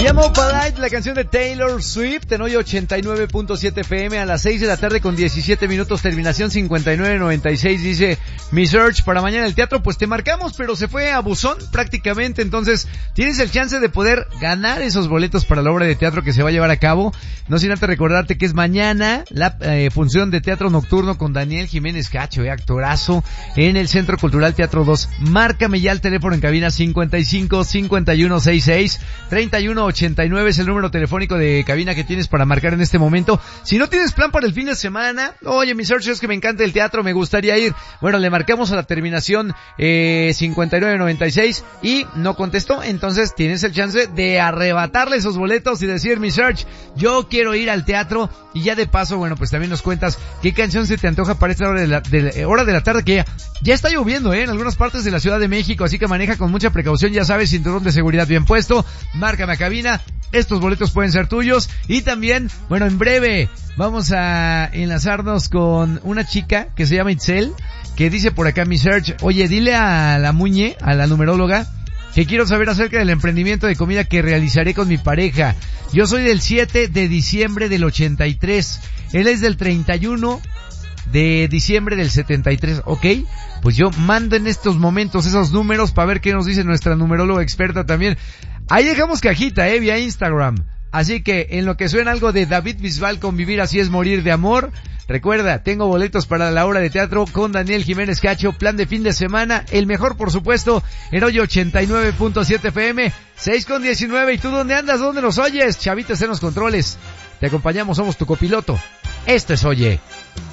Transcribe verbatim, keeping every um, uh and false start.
llama Polite, la canción de Taylor Swift, en hoy ochenta y nueve punto siete F M, a las seis de la tarde con diecisiete minutos, terminación cincuenta y nueve noventa y seis, dice mi search para mañana el teatro. Pues te marcamos, pero se fue a buzón prácticamente, entonces tienes el chance de poder ganar esos boletos para la obra de teatro que se va a llevar a cabo. No sin antes recordarte que es mañana la eh, función de teatro nocturno con Daniel Jiménez Cacho, eh, actorazo, en el Centro Cultural Teatro dos. Márcame ya el teléfono en cabina cincuenta y cinco cincuenta y uno sesenta y seis treinta y uno ochenta y nueve, es el número telefónico de cabina que tienes para marcar en este momento. Si no tienes plan para el fin de semana, oye, mi search, es que me encanta el teatro, me gustaría ir. Bueno, le marcamos a la terminación eh, cincuenta y nueve noventa y seis y no contestó, entonces tienes el chance de arrebatarle esos boletos y decir, mi search, yo quiero ir al teatro. Y ya de paso, bueno, pues también nos cuentas qué canción se te antoja para esta hora de la, de la, hora de la tarde, que ya, ya está lloviendo, eh, en algunas partes de la Ciudad de México, así que maneja con mucha precaución, ya sabes, cinturón de seguridad bien puesto. Márcame a cabina, estos boletos pueden ser tuyos. Y también, bueno, en breve vamos a enlazarnos con una chica que se llama Itzel, que dice por acá mi search, oye, dile a la Muñe, a la numeróloga, que quiero saber acerca del emprendimiento de comida que realizaré con mi pareja. Yo soy del siete de diciembre del ochenta y tres, él es del treinta y uno de diciembre del setenta y tres, ¿ok? Pues yo mando en estos momentos esos números para ver qué nos dice nuestra numeróloga experta también. Ahí dejamos cajita, eh, vía Instagram. Así que en lo que suena algo de David Bisbal con Vivir así es morir de amor, recuerda, tengo boletos para la obra de teatro con Daniel Jiménez Cacho, plan de fin de semana, el mejor por supuesto, en hoy ochenta y nueve punto siete F M, seis con diecinueve. ¿Y tú dónde andas? ¿Dónde nos oyes? Chavitas en los controles. Te acompañamos, somos tu copiloto. Esto es Oye.